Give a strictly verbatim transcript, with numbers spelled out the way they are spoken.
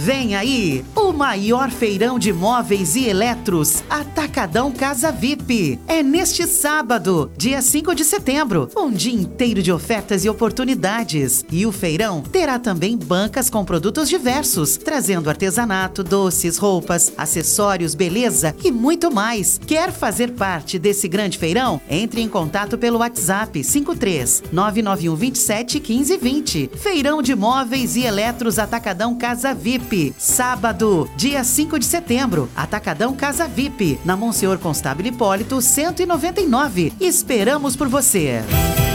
Vem aí o maior feirão de móveis e eletros, Atacadão Casa V I P. É neste sábado, dia cinco de setembro, um dia inteiro de ofertas e oportunidades. E o feirão terá também bancas com produtos diversos, trazendo artesanato, doces, roupas, acessórios, beleza e muito mais. Quer fazer parte desse grande feirão? Entre em contato pelo WhatsApp cinco três nove nove um dois sete um cinco dois zero. Feirão de móveis e eletros Atacadão Casa V I P. Sábado, dia cinco de setembro, Atacadão Casa V I P, na Monsenhor Constável Hipólito cento e noventa e nove. Esperamos por você.